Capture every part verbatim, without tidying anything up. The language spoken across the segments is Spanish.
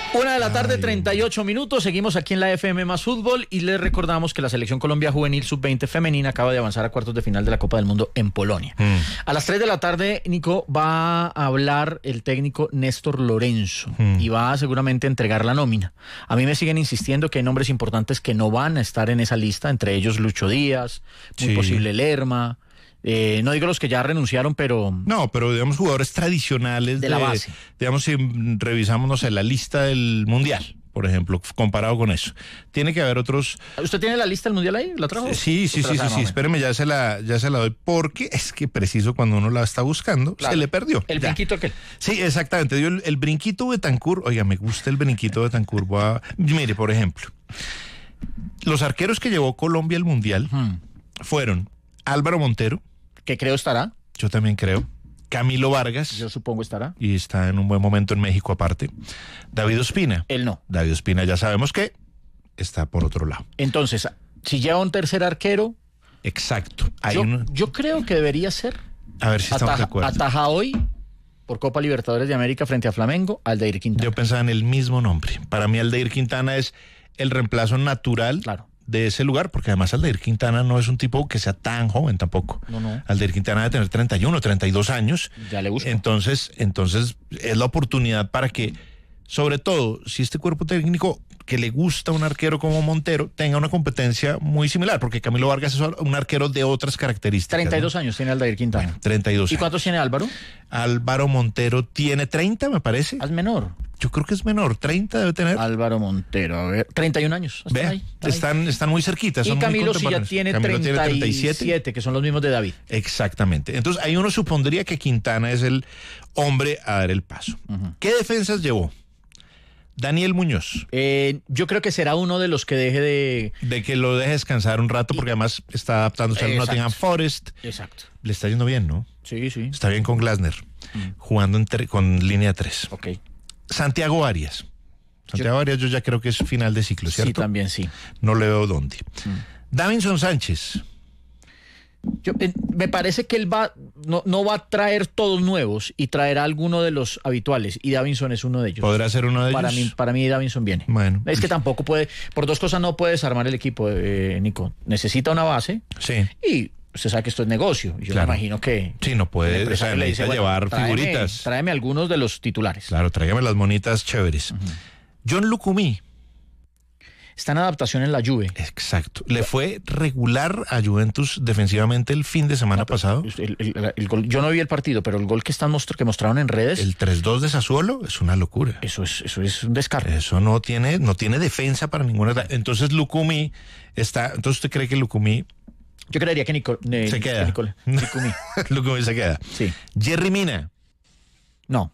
Una de la tarde, treinta y ocho minutos. Seguimos aquí en la F M más Fútbol y les recordamos que la Selección Colombia Juvenil sub veinte femenina acaba de avanzar a cuartos de final de la Copa del Mundo en Polonia. Mm. A las tres de la tarde, Nico, va a hablar el técnico Néstor Lorenzo mm. y va a seguramente entregar la nómina. A mí me siguen insistiendo que hay nombres importantes que no van a estar en esa lista, entre ellos Lucho Díaz, muy sí. posible Lerma. Eh, no digo los que ya renunciaron, pero... No, pero digamos jugadores tradicionales de, de la base. Digamos, si revisamos, no sé, la lista del Mundial, por ejemplo, comparado con eso. Tiene que haber otros... ¿Usted tiene la lista del Mundial ahí? ¿La trajo? Sí, sí, sí, sí, sí. Espéreme, ya se, la, ya se la doy, porque es que preciso cuando uno la está buscando, claro. se le perdió. ¿El ya. brinquito aquel? Sí, exactamente. Dio el, el brinquito Betancur. Oiga, me gusta el brinquito Betancur. Voy a... Mire, por ejemplo, los arqueros que llevó Colombia al Mundial hmm. fueron Álvaro Montero, que creo estará. Yo también creo. Camilo Vargas. Yo supongo estará. Y está en un buen momento en México aparte. David Ospina. Él no. David Ospina ya sabemos que está por otro lado. Entonces, si lleva un tercer arquero... Exacto. Hay yo, un... yo creo que debería ser... A ver si estamos ataja, de acuerdo. Ataja hoy por Copa Libertadores de América frente a Flamengo, Aldair Quintana. Yo pensaba en el mismo nombre. Para mí Aldair Quintana es el reemplazo natural. Claro. De ese lugar, porque además Aldair Quintana no es un tipo que sea tan joven tampoco. No, no. Aldair Quintana debe tener treinta y uno, treinta y dos años. Ya le busco. Entonces, entonces es la oportunidad para que, sobre todo, si este cuerpo técnico que le gusta un arquero como Montero, tenga una competencia muy similar, porque Camilo Vargas es un arquero de otras características. treinta y dos ¿no? años tiene Aldair Quintana. Bueno, treinta y dos ¿Y años. cuántos tiene Álvaro? Álvaro Montero tiene treinta, me parece. Es menor. Yo creo que es menor, treinta debe tener. Álvaro Montero, a ver, treinta y un años. Ve, ahí, están, ahí. están muy cerquitas. Y son Camilo muy sí ya tiene treinta y siete, que son los mismos de David. Exactamente. Entonces ahí uno supondría que Quintana es el hombre a dar el paso. Uh-huh. ¿Qué defensas llevó? Daniel Muñoz. Eh, yo creo que será uno de los que deje de... De que lo deje descansar un rato, porque además está adaptándose al Nottingham Forest. Exacto. Le está yendo bien, ¿no? Sí, sí. Está bien con Glasner, mm. jugando en tre- con línea tres. Ok. Santiago Arias. Santiago yo, Arias yo ya creo que es final de ciclo, ¿cierto? Sí, también sí. No le veo dónde. Mm. Davinson Sánchez. Yo, eh, me parece que él va no, no va a traer todos nuevos y traerá alguno de los habituales, y Davinson es uno de ellos. ¿Podrá ser uno de para ellos? Mí, para mí Davinson viene. Bueno. Es que tampoco puede, por dos cosas no puedes armar el equipo, eh, Nico. Necesita una base. Sí. Y usted sabe que esto es negocio. Y yo claro. me imagino que... Sí, no puede, o sea, le necesita dice, llevar bueno, tráeme, figuritas. Tráeme algunos de los titulares. Claro, tráigame las monitas chéveres. Uh-huh. John Lucumí. Está en adaptación en la Juve. Exacto. Le fue regular a Juventus defensivamente el fin de semana no, pasado. El, el, el gol, yo no vi el partido, pero el gol que están mostr- que mostraron en redes. El tres dos de Sassuolo es una locura. Eso es, eso es un descarte. Eso no tiene, no tiene defensa para ninguna. Entonces Lucumí está. Entonces usted cree que Lucumí. Yo creería que Nico, eh, se queda. Nicole, Lucumí. Lucumí se queda. Sí. Jerry Mina. No.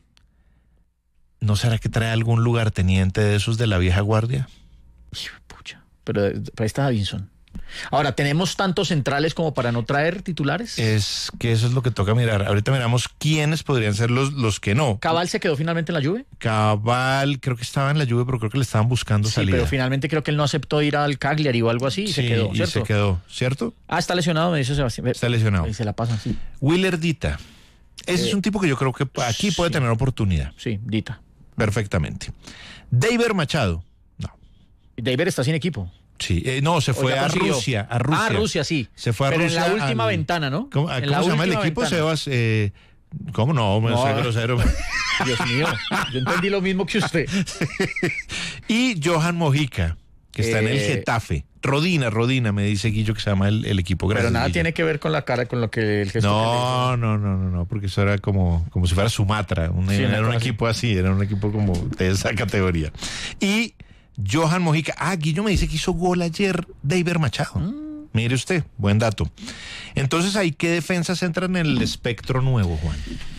¿No será que trae algún lugarteniente de esos de la vieja guardia? Pucha. Pero, pero ahí está Davinson. Ahora, ¿tenemos tantos centrales como para no traer titulares? Es que eso es lo que toca mirar. Ahorita miramos quiénes podrían ser los, los que no. ¿Cabal se quedó finalmente en la Juve? Cabal, creo que estaba en la Juve, pero creo que le estaban buscando sí, salida. Sí, pero finalmente creo que él no aceptó ir al Cagliari o algo así y sí, se quedó, ¿cierto? y se quedó, ¿cierto? Ah, está lesionado, me dice Sebastián. Está lesionado. Y se la pasan, sí. Willer Dita. Ese eh, es un tipo que yo creo que aquí puede sí. tener oportunidad. Sí, Dita. Perfectamente. David Machado. No. David está sin equipo. Sí, eh, no, se fue a Rusia, a Rusia. Ah, Rusia, sí. Se fue a Pero Rusia. en la última al... ventana, ¿no? ¿Cómo, en ¿cómo la se llama el equipo, ventana. Sebas? Eh, ¿Cómo no? Me no. grosero. Dios mío, yo entendí lo mismo que usted. Y Johan Mojica, que está eh... en el Getafe. Rodina, Rodina, me dice Guillo que se llama el, el equipo. Gracias, Pero nada Guillo. tiene que ver con la cara, con lo que el gesto no, que no, no, no, no, porque eso era como, como si fuera Sumatra. Un, sí, era un así. equipo así, era un equipo como de esa categoría. Y Johan Mojica. Ah, Guillo me dice que hizo gol ayer David Machado. Mm. Mire usted, buen dato. Entonces, ¿ahí qué defensas entran en el espectro nuevo, Juan?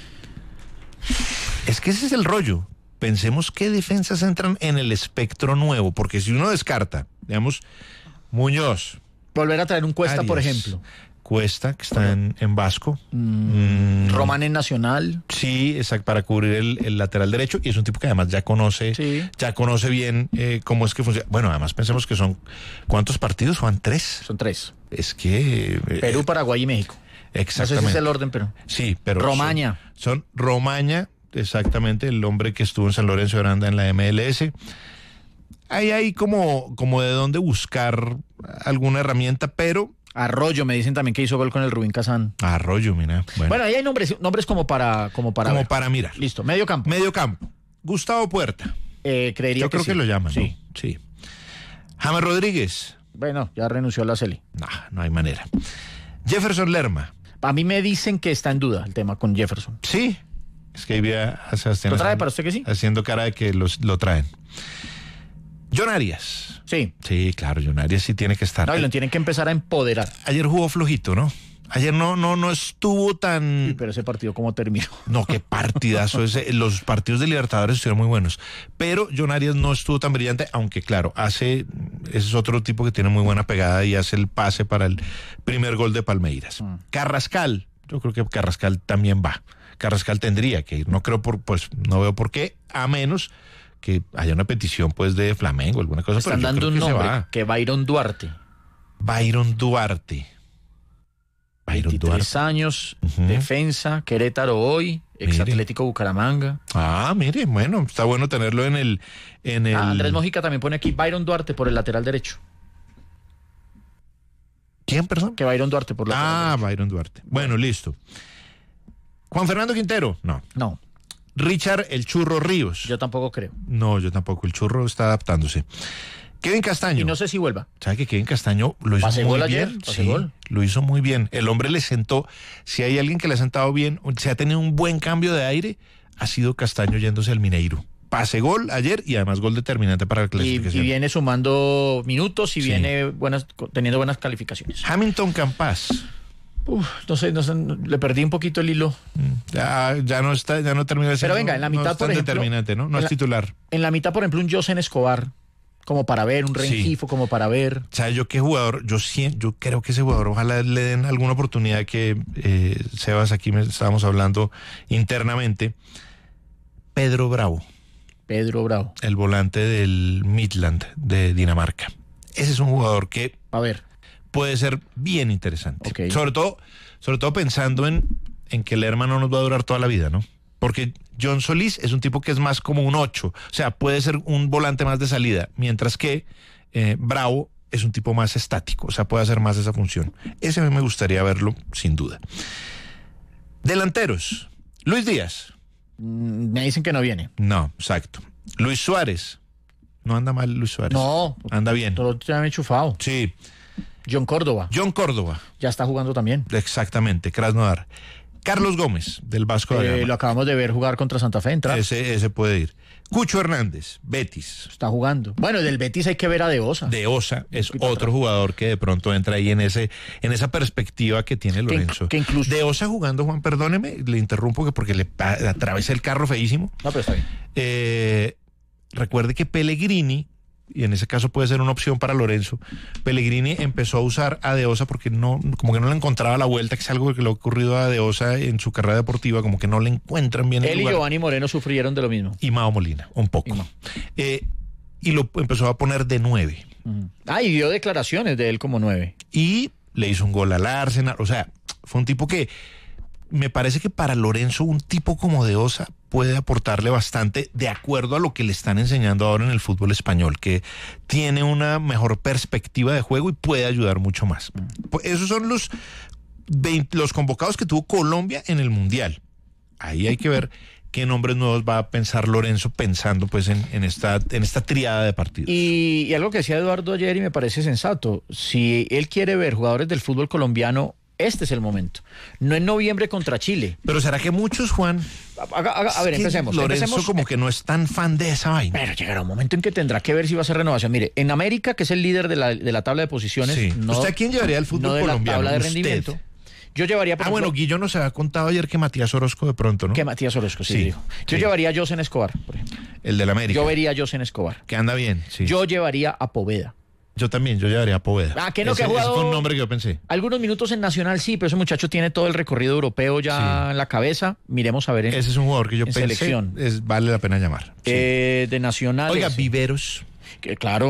Es que ese es el rollo. Pensemos qué defensas entran en el espectro nuevo, porque si uno descarta, digamos, Muñoz. Volver a traer un Cuesta, Arias, por ejemplo. Cuesta, que está en, en Vasco. Mm, mm. Román en Nacional. Sí, exacto, para cubrir el, el lateral derecho. Y es un tipo que además ya conoce, sí. ya conoce bien eh, cómo es que funciona. Bueno, además pensemos que son, ¿cuántos partidos? Son tres. Son tres. Es que... Eh, Perú, Paraguay y México. Exactamente. No sé si es el orden, pero... Sí, pero... Romaña. Son, son Romaña... exactamente, el hombre que estuvo en San Lorenzo de Aranda en la M L S. Ahí hay como, como de dónde buscar alguna herramienta, pero... Arroyo, me dicen también que hizo gol con el Rubín Kazán. Arroyo, mira. Bueno, bueno ahí hay nombres, nombres como para... Como para, como ver. para mirar. Listo, medio campo. Medio campo. Gustavo Puerta. Eh, creería Yo que creo sí. que lo llaman, sí. ¿no? Sí. James Rodríguez. Bueno, ya renunció a la Celi. No, no hay manera. Jefferson Lerma. A mí me dicen que está en duda el tema con Jefferson. Sí. Es que ahí vi a Sebastián. ¿Lo trae para usted que sí? Haciendo cara de que los, lo traen. John Arias. Sí. Sí, claro, John Arias sí tiene que estar. No, y lo tienen que empezar a empoderar. Ayer jugó flojito, ¿no? Ayer no, no, no estuvo tan... Sí, pero ese partido, ¿cómo terminó? No, qué partidazo ese. Los partidos de Libertadores estuvieron muy buenos. Pero John Arias no estuvo tan brillante, aunque claro, hace... Ese es otro tipo que tiene muy buena pegada y hace el pase para el primer gol de Palmeiras. Mm. Carrascal. Yo creo que Carrascal también va. Carrascal tendría que ir. No creo por... Pues no veo por qué, a menos que haya una petición pues de Flamengo, alguna cosa. Están pero yo dando creo un que nombre, se va. que Byron Duarte. Byron Duarte. Byron Duarte. años, uh-huh. Defensa, Querétaro hoy, ex Atlético Bucaramanga. Ah, mire, bueno, está bueno tenerlo en el... En el... Ah, Andrés Mojica también pone aquí Byron Duarte por el lateral derecho. ¿Quién, perdón? Que Byron Duarte por lateral Ah, derecho. Byron Duarte. Bueno, listo. Juan Fernando Quintero, no. No. Richard El Churro Ríos. Yo tampoco creo. No, yo tampoco. El Churro está adaptándose. Kevin Castaño. Y no sé si vuelva. ¿Sabe que Kevin Castaño lo hizo Pase muy gol bien? Ayer, pase sí, gol. Lo hizo muy bien. El hombre le sentó. Si hay alguien que le ha sentado bien, si ha tenido un buen cambio de aire, ha sido Castaño yéndose al Mineiro. Pase gol ayer y además gol determinante para la clasificación. Y, y viene sumando minutos y sí. viene buenas, teniendo buenas calificaciones. Hamilton Campas. Uf, no sé, no sé, le perdí un poquito el hilo. Ya, ya no está, ya no termina de ser. Pero venga, en la mitad, no es por ejemplo, determinante, ¿no? No es la, titular. En la mitad, por ejemplo, un Josen Escobar, como para ver, un Rengifo, sí. como para ver. ¿Sabes yo qué jugador? Yo sí, yo creo que ese jugador, ojalá le den alguna oportunidad que eh, Sebas, aquí me estábamos hablando internamente. Pedro Bravo. Pedro Bravo. El volante del Midland de Dinamarca. Ese es un jugador que a ver puede ser bien interesante. Okay. Sobre todo, sobre todo pensando en, en que Lerma no nos va a durar toda la vida, ¿no? Porque John Solís es un tipo que es más como un ocho, o sea, puede ser un volante más de salida, mientras que eh, Bravo es un tipo más estático, o sea, puede hacer más esa función. Ese a mí me gustaría verlo, sin duda. Delanteros, Luis Díaz. Mm, me dicen que no viene. No, exacto. Luis Suárez. No anda mal Luis Suárez. No. Anda bien. Todo te han enchufado. Sí. John Córdoba. John Córdoba. Ya está jugando también. Exactamente, Krasnodar. Carlos Gómez, del Vasco da Gama. Eh, lo acabamos de ver jugar contra Santa Fe, entrar. Ese, ese puede ir. Cucho Hernández, Betis. Está jugando. Bueno, del Betis hay que ver a De Osa. De Osa es otro atrás. Jugador que de pronto entra ahí en ese en esa perspectiva que tiene Lorenzo. Que, que incluso... De Osa jugando, Juan, perdóneme, le interrumpo que porque le atravesa el carro feísimo. No, pero está bien. Eh, recuerde que Pellegrini, y en ese caso puede ser una opción para Lorenzo, Pellegrini empezó a usar a De Osa porque no, como que no le encontraba la vuelta, que es algo que le ha ocurrido a De Osa en su carrera deportiva, como que no le encuentran bien el Él lugar. y Giovanni Moreno sufrieron de lo mismo. Y Mao Molina, un poco. Y, eh, y lo empezó a poner de nueve. Uh-huh. Ah, y dio declaraciones de él como nueve. Y le hizo un gol al Arsenal, o sea, fue un tipo que me parece que para Lorenzo un tipo como De Osa puede aportarle bastante de acuerdo a lo que le están enseñando ahora en el fútbol español, que tiene una mejor perspectiva de juego y puede ayudar mucho más. Pues esos son los, veinte, los convocados que tuvo Colombia en el Mundial. Ahí hay que ver qué nombres nuevos va a pensar Lorenzo pensando pues en, en, esta, en esta triada de partidos. Y, y algo que decía Eduardo ayer y me parece sensato, si él quiere ver jugadores del fútbol colombiano, este es el momento. No en noviembre contra Chile. Pero ¿será que muchos, Juan? Haga, haga, a ver, es empecemos. Lorenzo empecemos, como que no es tan fan de esa vaina. Pero llegará un momento en que tendrá que ver si va a ser renovación. Mire, en América, que es el líder de la, de la tabla de posiciones. Sí. No, ¿Usted a quién llevaría al fútbol no de colombiano? La tabla de Usted. rendimiento. Yo llevaría... Por ah, ejemplo, bueno, Guillo nos había contado ayer que Matías Orozco de pronto, ¿no? Que Matías Orozco, sí, sí dijo. Yo sí. llevaría a Josen Escobar, por ejemplo. El del América. Yo vería a Josen Escobar. Que anda bien, sí. Yo llevaría a Poveda. Yo también, yo llevaría a Poveda. Ah, que no, ese, que ha jugado... Ese fue un nombre que yo pensé. Algunos minutos en Nacional, sí, pero ese muchacho tiene todo el recorrido europeo ya sí. en la cabeza. Miremos a ver en Ese es un jugador que yo pensé selección. Es, vale la pena llamar. Eh, sí. De Nacional. Oiga, Viveros. Que, claro.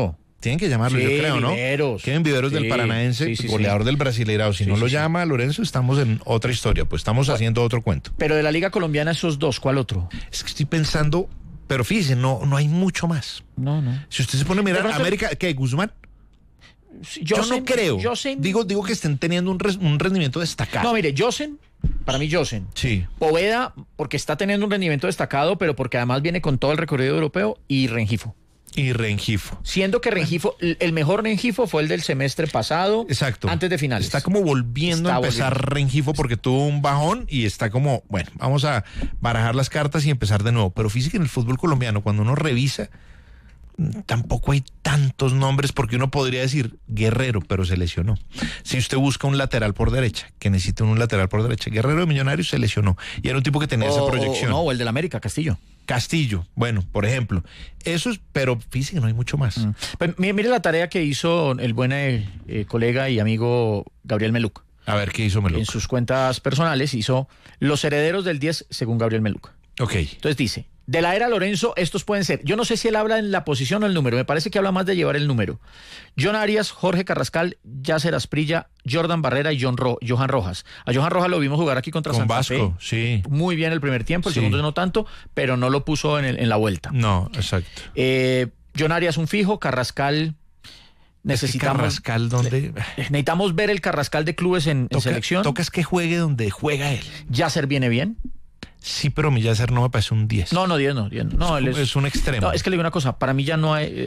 tienen que llamarlo, Sí, yo creo, ¿no? Viveros. Kevin Viveros Sí, del Paranaense, sí, sí, goleador sí. del Brasileirao. Si Sí, no sí, lo sí. llama Lorenzo, estamos en otra historia, pues estamos haciendo otro cuento. Pero de la Liga Colombiana, esos dos, ¿cuál otro? Es que estoy pensando, pero fíjese, no, no hay mucho más. No, no. Si usted se pone a mirar, De pronto- América, ¿qué? ¿Guzmán? Yo Josen, no creo. Josen- Digo, digo que estén teniendo un, res- un rendimiento destacado. No, mire, Josen, para mí Josen. Sí. Poveda, porque está teniendo un rendimiento destacado, pero porque además viene con todo el recorrido europeo, y Rengifo. Y Rengifo. Siendo que Rengifo, el el mejor Rengifo fue el del semestre pasado, Exacto. antes de finales. Está como volviendo Está a empezar volviendo. Rengifo porque tuvo un bajón y está como, bueno, vamos a barajar las cartas y empezar de nuevo. Pero fíjese que en el fútbol colombiano, cuando uno revisa, tampoco hay tantos nombres porque uno podría decir Guerrero, pero se lesionó. Si usted busca un lateral por derecha, que necesita un lateral por derecha, Guerrero de Millonarios se lesionó y era un tipo que tenía esa O- proyección. o- no, o el del América, Castillo. Castillo, bueno, por ejemplo. Eso es, pero fíjese que no hay mucho más. Mm. Pues, mire, mire la tarea que hizo el buen eh, eh, colega y amigo Gabriel Meluc. A ver, ¿qué hizo Meluc? En sus cuentas personales hizo los herederos del diez según Gabriel Meluc. Ok. Entonces dice, de la era Lorenzo, estos pueden ser, yo no sé si él habla en la posición o el número, me parece que habla más de llevar el número. John Arias, Jorge Carrascal, Yasser Asprilla, Jordan Barrera y John Ro- Johan Rojas. A Johan Rojas lo vimos jugar aquí contra Con Santa Vasco, Fe. sí. Muy bien el primer tiempo, el Sí. segundo no tanto, pero no lo puso en, el- en la vuelta. No, exacto. Eh, John Arias un fijo, Carrascal necesitamos, Carrascal, ¿dónde? necesitamos ver el Carrascal de clubes en, en Toca, selección. toca es que juegue donde juega él. Yasser viene bien. Sí, pero Millacer no me parece un diez. No, no, diez no, diez no. No, él es, es un extremo. No, es que le digo una cosa, para mí ya no hay,